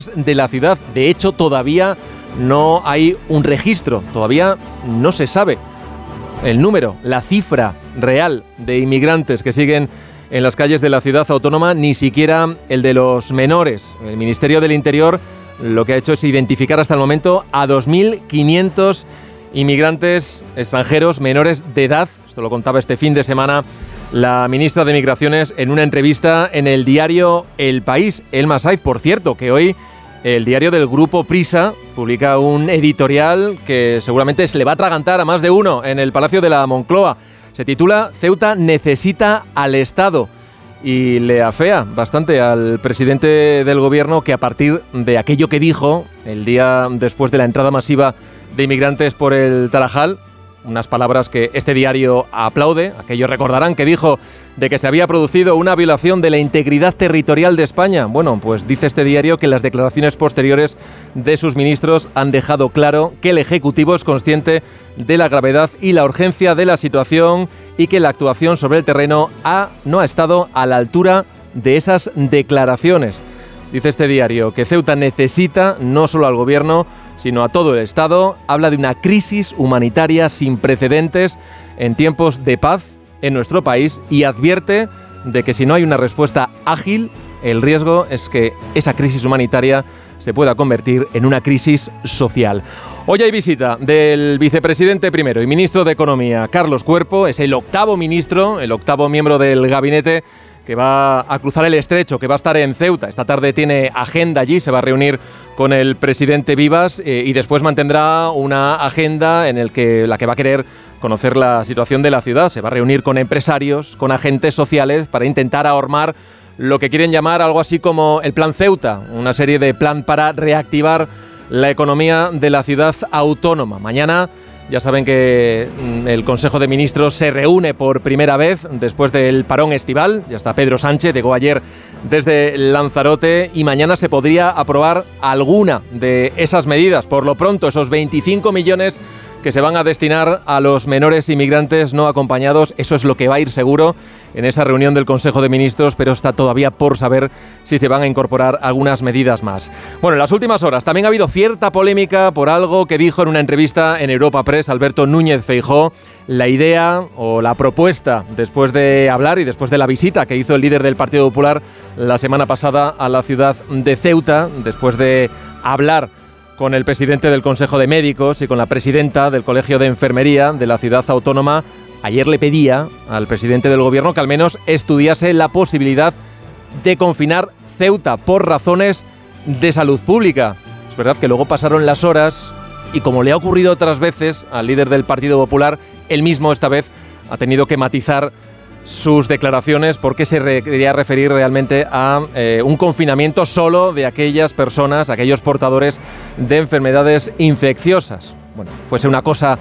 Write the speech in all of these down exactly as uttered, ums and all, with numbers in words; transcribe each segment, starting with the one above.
de la ciudad. De hecho, todavía no hay un registro, todavía no se sabe el número, la cifra real de inmigrantes que siguen en las calles de la ciudad autónoma, ni siquiera el de los menores. El Ministerio del Interior lo que ha hecho es identificar hasta el momento a dos mil quinientos inmigrantes extranjeros menores de edad. Esto lo contaba este fin de semana la ministra de Migraciones en una entrevista en el diario El País. Elma Saiz, por cierto, que hoy el diario del Grupo Prisa publica un editorial que seguramente se le va a atragantar a más de uno en el Palacio de la Moncloa. Se titula Ceuta necesita al Estado y le afea bastante al presidente del gobierno, que a partir de aquello que dijo el día después de la entrada masiva de inmigrantes por el Tarajal, unas palabras que este diario aplaude, aquellos recordarán que dijo de que se había producido una violación de la integridad territorial de España. Bueno, pues dice este diario que las declaraciones posteriores de sus ministros han dejado claro que el Ejecutivo es consciente de la gravedad y la urgencia de la situación y que la actuación sobre el terreno ha, no ha estado a la altura de esas declaraciones. Dice este diario que Ceuta necesita no solo al gobierno, sino a todo el Estado. Habla de una crisis humanitaria sin precedentes en tiempos de paz en nuestro país y advierte de que si no hay una respuesta ágil, el riesgo es que esa crisis humanitaria se pueda convertir en una crisis social. Hoy hay visita del vicepresidente primero y ministro de Economía, Carlos Cuerpo. Es el octavo ministro, el octavo miembro del gabinete que va a cruzar el estrecho, que va a estar en Ceuta. Esta tarde tiene agenda allí, se va a reunir con el presidente Vivas eh, y después mantendrá una agenda en el que, la que va a querer conocer la situación de la ciudad. Se va a reunir con empresarios, con agentes sociales para intentar ahormar lo que quieren llamar algo así como el Plan Ceuta, una serie de plan para reactivar la economía de la ciudad autónoma. Mañana ya saben que el Consejo de Ministros se reúne por primera vez después del parón estival. Ya está Pedro Sánchez, llegó ayer desde Lanzarote y mañana se podría aprobar alguna de esas medidas. Por lo pronto, esos veinticinco millones que se van a destinar a los menores inmigrantes no acompañados, eso es lo que va a ir seguro en esa reunión del Consejo de Ministros, pero está todavía por saber si se van a incorporar algunas medidas más. Bueno, en las últimas horas también ha habido cierta polémica por algo que dijo en una entrevista en Europa Press Alberto Núñez Feijóo. La idea o la propuesta, después de hablar y después de la visita que hizo el líder del Partido Popular la semana pasada a la ciudad de Ceuta, después de hablar con el presidente del Consejo de Médicos y con la presidenta del Colegio de Enfermería de la ciudad autónoma, ayer le pedía al presidente del gobierno que al menos estudiase la posibilidad de confinar Ceuta por razones de salud pública. Es verdad que luego pasaron las horas y, como le ha ocurrido otras veces al líder del Partido Popular, él mismo esta vez ha tenido que matizar sus declaraciones porque se re- quería referir realmente a eh, un confinamiento solo de aquellas personas, aquellos portadores de enfermedades infecciosas. Bueno, fuese una cosa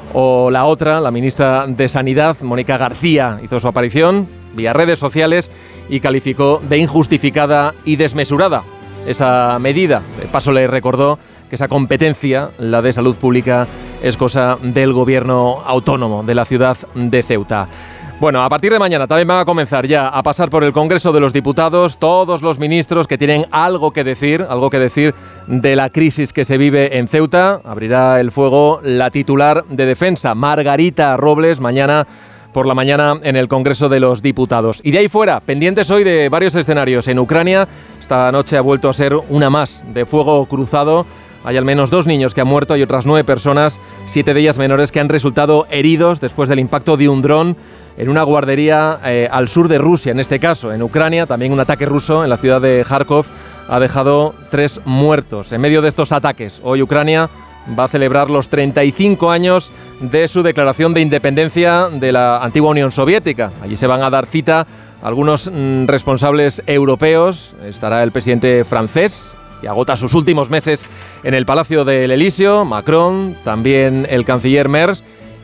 o la otra, la ministra de Sanidad, Mónica García, hizo su aparición vía redes sociales y calificó de injustificada y desmesurada esa medida. De paso le recordó que esa competencia, la de salud pública, es cosa del gobierno autónomo de la ciudad de Ceuta. Bueno, a partir de mañana también van a comenzar ya a pasar por el Congreso de los Diputados todos los ministros que tienen algo que decir, algo que decir de la crisis que se vive en Ceuta. Abrirá el fuego la titular de Defensa, Margarita Robles, mañana por la mañana en el Congreso de los Diputados. Y de ahí fuera, pendientes hoy de varios escenarios. En Ucrania, esta noche ha vuelto a ser una más de fuego cruzado. Hay al menos dos niños que han muerto y otras nueve personas, siete de ellas menores, que han resultado heridos después del impacto de un dron en una guardería eh, al sur de Rusia, en este caso. En Ucrania, también un ataque ruso en la ciudad de Kharkov ha dejado tres muertos. En medio de estos ataques, hoy Ucrania va a celebrar los treinta y cinco años de su declaración de independencia de la antigua Unión Soviética. Allí se van a dar cita algunos mm, responsables europeos. Estará el presidente francés, que agota sus últimos meses en el Palacio del Elíseo, Macron, también el canciller Merz,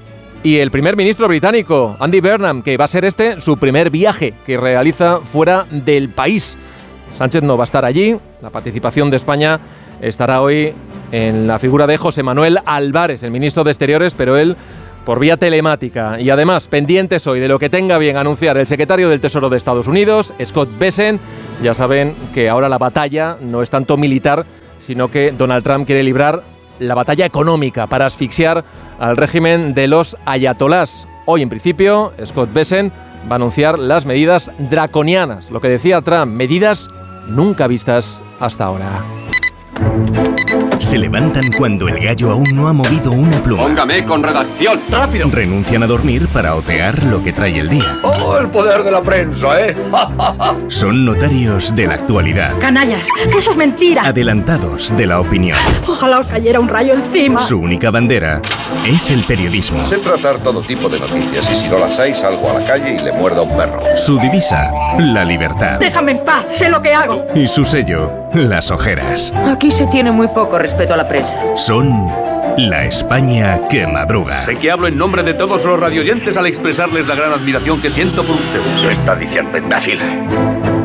y el primer ministro británico, Andy Burnham, que va a ser este su primer viaje que realiza fuera del país. Sánchez no va a estar allí. La participación de España estará hoy en la figura de José Manuel Álvarez, el ministro de Exteriores, pero él por vía telemática. Y además, pendientes hoy de lo que tenga bien anunciar el secretario del Tesoro de Estados Unidos, Scott Bessent, Ya saben que ahora la batalla no es tanto militar, sino que Donald Trump quiere librar la batalla económica para asfixiar al régimen de los ayatolás. Hoy, en principio, Scott Bessent va a anunciar las medidas draconianas, lo que decía Trump, medidas nunca vistas hasta ahora. Se levantan cuando el gallo aún no ha movido una pluma. Póngame con redacción. ¡Rápido! Renuncian a dormir para otear lo que trae el día. ¡Oh, el poder de la prensa, eh! Son notarios de la actualidad. Canallas, que eso es mentira. Adelantados de la opinión. Ojalá os cayera un rayo encima. Su única bandera es el periodismo. Sé tratar todo tipo de noticias y si no las hay salgo a la calle y le muerdo a un perro. Su divisa, la libertad. Déjame en paz, sé lo que hago. Y su sello, las ojeras. Aquí se tiene muy poco respeto a la prensa. Son la España que madruga. Sé que hablo en nombre de todos los radioyentes al expresarles la gran admiración que siento por ustedes. Lo está diciendo, imbécil.